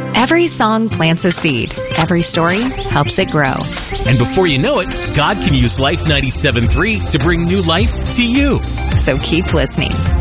Every song plants a seed. Every story helps it grow. And before you know it, God can use Life 97.3 to bring new life to you. So keep listening.